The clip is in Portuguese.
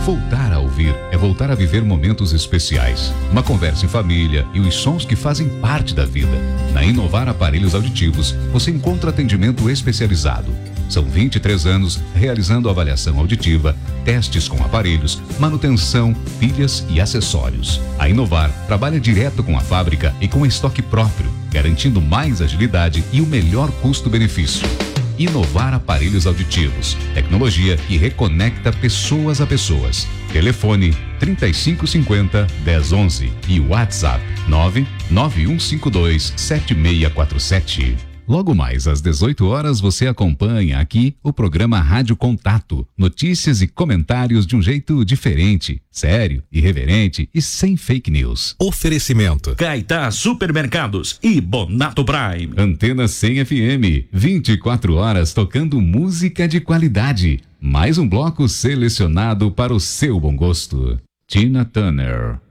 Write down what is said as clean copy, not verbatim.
Voltar a ouvir é voltar a viver momentos especiais. Uma conversa em família e os sons que fazem parte da vida. Na Inovar Aparelhos Auditivos, você encontra atendimento especializado. São 23 anos realizando avaliação auditiva, testes com aparelhos, manutenção, pilhas e acessórios. A Inovar trabalha direto com a fábrica e com estoque próprio, garantindo mais agilidade e o melhor custo-benefício. Inovar Aparelhos Auditivos. Tecnologia que reconecta pessoas a pessoas. Telefone 3550-1011 e WhatsApp 99152-7647. Logo mais às 18 horas você acompanha aqui o programa Rádio Contato. Notícias e comentários de um jeito diferente, sério, irreverente e sem fake news. Oferecimento Caetá Supermercados e Bonato Prime. Antena 100 FM, 24 horas tocando música de qualidade. Mais um bloco selecionado para o seu bom gosto. Tina Turner.